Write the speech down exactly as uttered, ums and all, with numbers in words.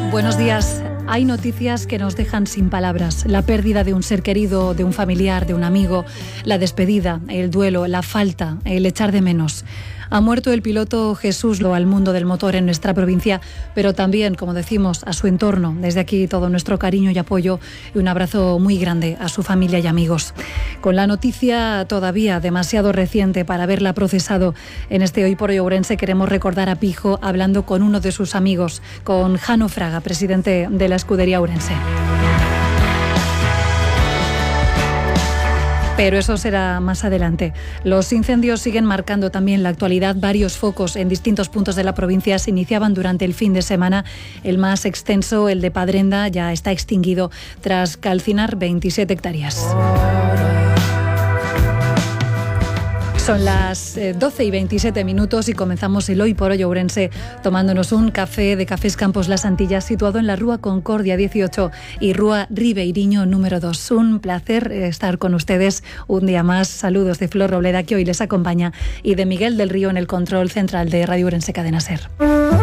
Buenos días. Hay noticias que nos dejan sin palabras. La pérdida de un ser querido, de un familiar, de un amigo, la despedida, el duelo, la falta, el echar de menos. Ha muerto el piloto Jesús Lo al mundo del motor en nuestra provincia, pero también, como decimos, a su entorno. Desde aquí todo nuestro cariño y apoyo y un abrazo muy grande a su familia y amigos. Con la noticia todavía demasiado reciente para haberla procesado en este Hoy por Hoy Ourense, queremos recordar a Pijo hablando con uno de sus amigos, con Jano Fraga, presidente de la escudería Ourense. Pero eso será más adelante. Los incendios siguen marcando también la actualidad. Varios focos en distintos puntos de la provincia se iniciaban durante el fin de semana. El más extenso, el de Padrenda, ya está extinguido tras calcinar veintisiete hectáreas. Son las doce y veintisiete minutos y comenzamos el Hoy por Hoy Ourense tomándonos un café de Cafés Campos Las Antillas, situado en la Rúa Concordia dieciocho y Rúa Ribeiriño número dos. Un placer estar con ustedes un día más. Saludos de Flor Robleda, que hoy les acompaña, y de Miguel del Río en el control central de Radio Ourense Cadena Ser.